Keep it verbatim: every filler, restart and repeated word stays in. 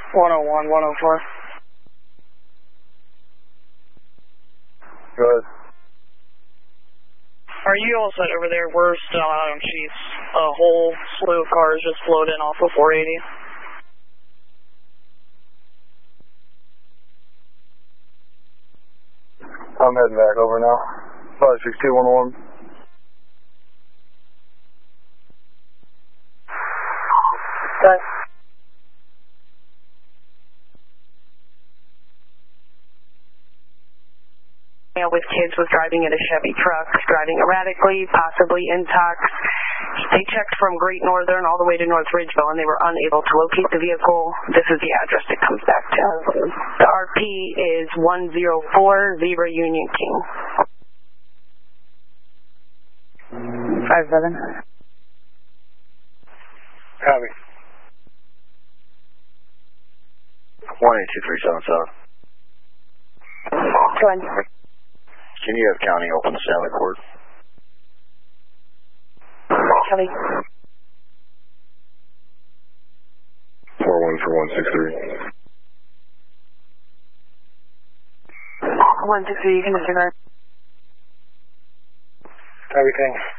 one oh one, one oh four. Go ahead. Are you all set over there? We're still out on Chiefs. A whole slew of cars just flowed in off of four eighty. I'm heading back over now. five six two one one. Okay. With kids was driving in a Chevy truck, driving erratically, possibly intox. They checked from Great Northern all the way to North Ridgeville, and they were unable to locate the vehicle. This is the address it comes back to. The R P is one oh four Zebra Union King. five seven. Copy. one eight two three seven seven. Go ahead. Can you have county open the Sally Court? Kelly. four one for one six three. one six three, you can disregard. Everything.